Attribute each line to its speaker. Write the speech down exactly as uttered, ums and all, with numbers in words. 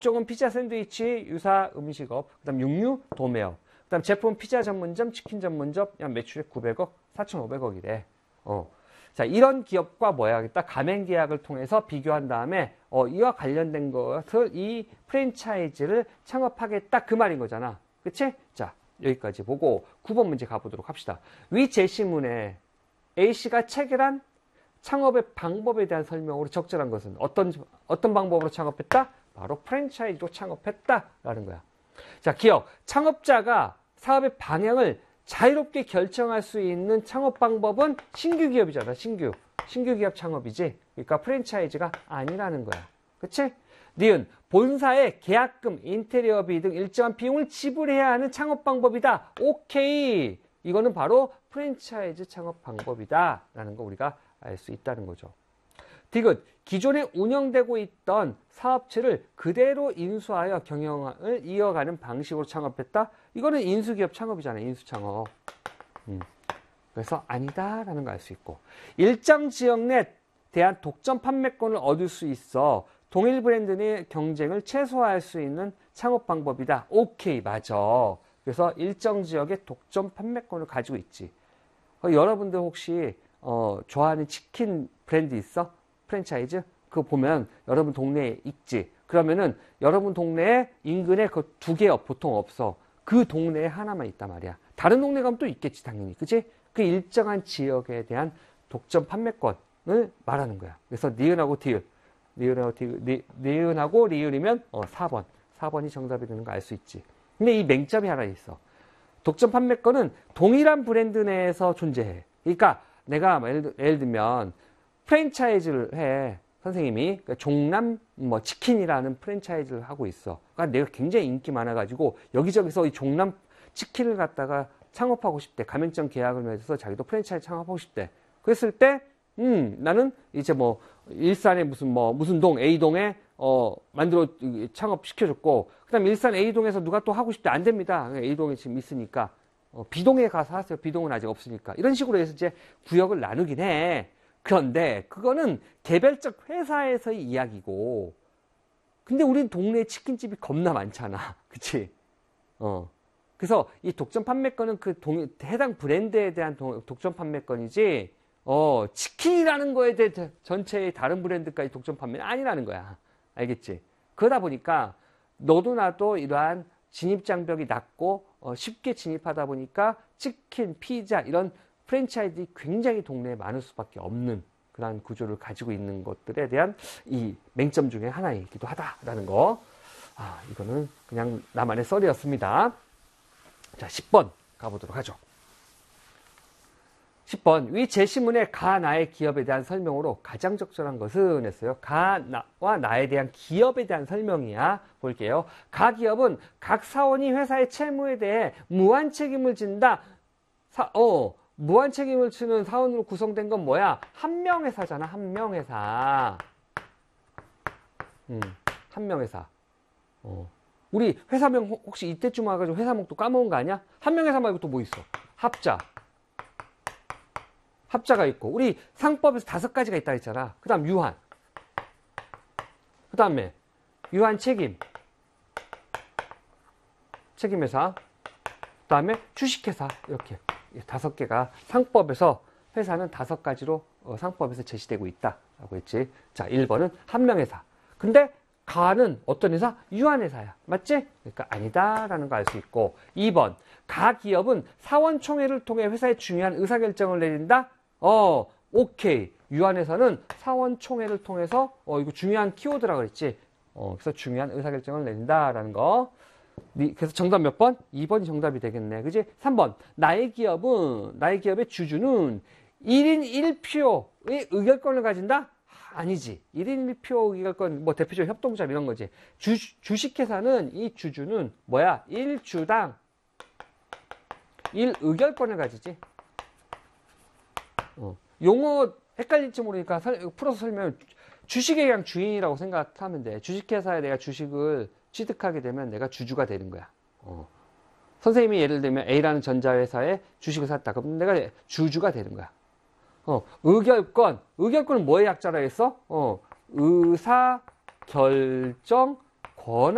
Speaker 1: 업종은 피자 샌드위치, 유사 음식업, 그 다음 육류, 도매업, 그 다음 제품 피자 전문점, 치킨 전문점, 약 매출액 구백억, 사천오백억이래. 어. 자, 이런 기업과 뭐 해야겠다? 가맹 계약을 통해서 비교한 다음에, 어, 이와 관련된 것을, 이 프랜차이즈를 창업하겠다. 그 말인 거잖아. 그치? 자, 여기까지 보고 구 번 문제 가보도록 합시다. 위 제시문에 A씨가 체결한 창업의 방법에 대한 설명으로 적절한 것은 어떤, 어떤 방법으로 창업했다? 바로 프랜차이즈로 창업했다라는 거야. 자, 기업. 창업자가 사업의 방향을 자유롭게 결정할 수 있는 창업 방법은 신규 기업이잖아. 신규. 신규 기업 창업이지. 그러니까 프랜차이즈가 아니라는 거야. 그치? 니은. 본사에 계약금, 인테리어비 등 일정한 비용을 지불해야 하는 창업 방법이다. 오케이. 이거는 바로 프랜차이즈 창업 방법이다. 라는 거 우리가 알 수 있다는 거죠. 디귿. 기존에 운영되고 있던 사업체를 그대로 인수하여 경영을 이어가는 방식으로 창업했다. 이거는 인수기업 창업이잖아요. 인수창업. 음. 그래서 아니다라는 걸 알 수 있고, 일정 지역 내 대한 독점 판매권을 얻을 수 있어 동일 브랜드 내 경쟁을 최소화할 수 있는 창업 방법이다. 오케이, 맞아. 그래서 일정 지역의 독점 판매권을 가지고 있지. 어, 여러분들 혹시 어, 좋아하는 치킨 브랜드 있어? 프랜차이즈? 그거 보면 여러분 동네에 있지. 그러면은 여러분 동네에 인근에 그 두 개 보통 없어. 그 동네에 하나만 있단 말이야. 다른 동네 가면 또 있겠지, 당연히. 그치? 그 일정한 지역에 대한 독점 판매권을 말하는 거야. 그래서 니은하고 디귿. 니은하고 디귿, 니, 니은하고 리을이면 어, 사 번. 사 번이 정답이 되는 거 알 수 있지. 근데 이 맹점이 하나 있어. 독점 판매권은 동일한 브랜드 내에서 존재해. 그러니까 내가 예를, 예를 들면 프랜차이즈를 해. 선생님이 그러니까 종남 뭐 치킨이라는 프랜차이즈를 하고 있어. 그러니까 내가 굉장히 인기 많아가지고 여기저기서 이 종남 치킨을 갖다가 창업하고 싶대. 가맹점 계약을 맺어서 자기도 프랜차이즈 창업하고 싶대. 그랬을 때, 음, 나는 이제 뭐 일산에 무슨 뭐 무슨 동 A동에 어 만들어 창업시켜줬고, 그다음 일산 A동에서 누가 또 하고 싶대. 안 됩니다. A동에 지금 있으니까 어, B동에 가서 하세요. B동은 아직 없으니까. 이런 식으로 해서 이제 구역을 나누긴 해. 그런데 그거는 개별적 회사에서의 이야기고, 근데 우린 동네에 치킨집이 겁나 많잖아. 그치? 어. 그래서 이 독점 판매권은 그 동, 해당 브랜드에 대한 동, 독점 판매권이지, 어, 치킨이라는 거에 대해 전체의 다른 브랜드까지 독점 판매는 아니라는 거야. 알겠지? 그러다 보니까 너도 나도 이러한 진입장벽이 낮고 어, 쉽게 진입하다 보니까 치킨, 피자 이런 프랜차이즈들이 굉장히 동네에 많을 수밖에 없는 그런 구조를 가지고 있는 것들에 대한 이 맹점 중에 하나이기도 하다라는 거. 아, 이거는 그냥 나만의 썰이었습니다. 자, 십 번 가보도록 하죠. 십 번. 위 제시문의 가, 나의 기업에 대한 설명으로 가장 적절한 것은 했어요. 가, 나와 나에 대한 기업에 대한 설명이야. 볼게요. 가 기업은 각 사원이 회사의 채무에 대해 무한 책임을 진다. 사, 어, 무한 책임을 지는 사원으로 구성된 건 뭐야? 한명회사잖아. 한명회사. 음, 한명회사. 어. 우리 회사명 혹시 이때쯤 와가지고 회사명도 까먹은 거 아니야? 한명회사 말고 또 뭐 있어? 합자. 합자가 있고, 우리 상법에서 다섯 가지가 있다 했잖아. 그 다음 유한. 그 다음에 유한 책임. 책임회사. 그 다음에 주식회사. 이렇게 다섯 개가 상법에서, 회사는 다섯 가지로 어, 상법에서 제시되고 있다라고 했지. 자, 일 번은 한명회사. 근데 가는 어떤 회사? 유한회사야. 맞지? 그러니까 아니다라는 거 알 수 있고. 이 번. 가 기업은 사원총회를 통해 회사의 중요한 의사결정을 내린다? 어, 오케이. 유한회사는 사원총회를 통해서, 어, 이거 중요한 키워드라고 그랬지. 어, 그래서 중요한 의사결정을 내린다라는 거. 그래서 정답 몇 번? 이 번이 정답이 되겠네. 그지? 삼 번. 나의 기업은, 나의 기업의 주주는 일 인 일 표의 의결권을 가진다? 아니지. 일 인 일 표 의결권, 뭐 대표적 협동조합 이런 거지. 주, 주식회사는 이 주주는 뭐야? 일 주당 일 의결권을 가지지. 어. 용어 헷갈릴지 모르니까 설, 풀어서 설명. 주식의 그냥 주인이라고 생각하면 돼. 주식회사에 내가 주식을 취득하게 되면 내가 주주가 되는 거야. 어. 선생님이 예를 들면 A라는 전자회사에 주식을 샀다. 그럼 내가 주주가 되는 거야. 어, 의결권. 의결권은 뭐의 약자라 했어? 어, 의사결정 권한.